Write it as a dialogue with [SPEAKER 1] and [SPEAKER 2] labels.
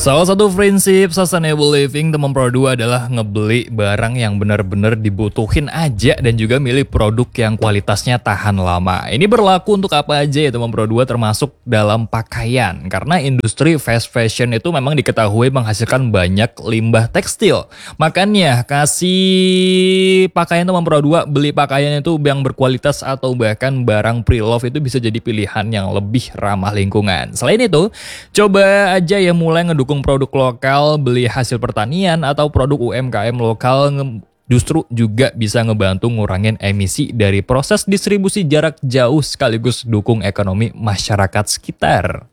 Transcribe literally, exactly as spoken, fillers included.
[SPEAKER 1] Salah satu prinsip sustainable living teman Pro dua adalah ngebeli barang yang benar-benar dibutuhin aja dan juga milih produk yang kualitasnya tahan lama. Ini berlaku untuk apa aja ya teman Pro dua, termasuk dalam pakaian. Karena industri fast fashion itu memang diketahui menghasilkan banyak limbah tekstil. Makanya kasih pakaian teman Pro dua, beli pakaian itu yang berkualitas atau bahkan barang pre-love itu bisa jadi pilihan yang lebih ramah lingkungan. Selain itu, coba aja ya mulai ngedukung produk lokal, beli hasil pertanian atau produk U M K M lokal, justru juga bisa ngebantu ngurangin emisi dari proses distribusi jarak jauh sekaligus dukung ekonomi masyarakat sekitar.